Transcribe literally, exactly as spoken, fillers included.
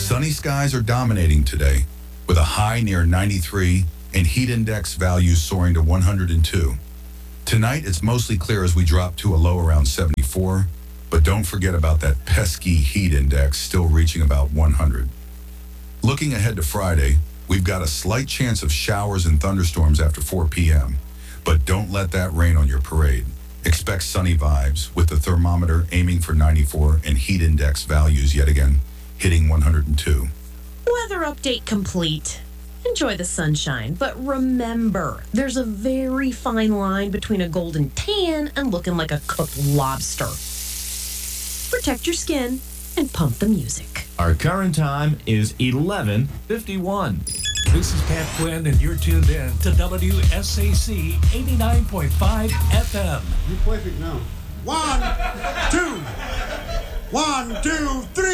Sunny skies are dominating today, with a high near ninety-three and heat index values soaring to one hundred two. Tonight, it's mostly clear as we drop to a low around seventy-four, but don't forget about that pesky heat index still reaching about one hundred. Looking ahead to Friday, we've got a slight chance of showers and thunderstorms after four p.m., but don't let that rain on your parade. Expect sunny vibes, with the thermometer aiming for ninety-four and heat index values yet again hitting one hundred two. Weather update complete. Enjoy the sunshine, but remember, there's a very fine line between a golden tan and looking like a cooked lobster. Protect your skin and pump the music. Our current time is eleven fifty-one. This is Pat Quinn, and you're tuned in to W S A C eighty-nine point five F M. You're perfect now. One, two, one, two, three.